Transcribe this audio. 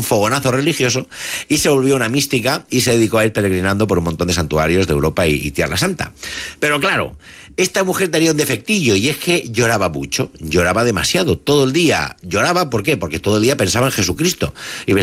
fogonazo religioso y se volvió una mística y se dedicó a ir peregrinando por un montón de santuarios de Europa y Tierra Santa. Pero claro, esta mujer tenía un defectillo y es que lloraba mucho, lloraba demasiado, todo el día. ¿Lloraba por qué? Porque todo el día pensaba en Jesucristo y